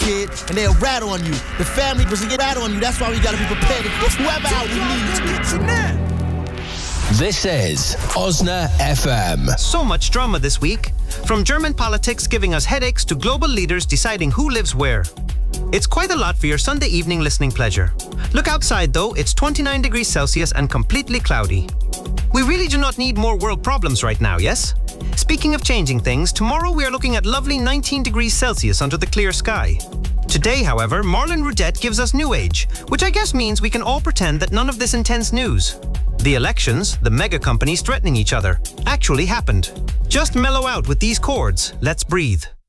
kid, and they'll rat on you. The family doesn't get rat on you. That's why we gotta be prepared to get whoever out we need. This is Osna FM. So much drama this week. From German politics giving us headaches to global leaders deciding who lives where. It's quite a lot for your Sunday evening listening pleasure. Look outside though, it's 29 degrees Celsius and completely cloudy. We really do not need more world problems right now, yes? Speaking of changing things, tomorrow we are looking at lovely 19 degrees Celsius under the clear sky. Today, however, Marlon Rudette gives us New Age, which I guess means we can all pretend that none of this intense news. The elections, the mega companies threatening each other, actually happened. Just mellow out with these chords. Let's breathe.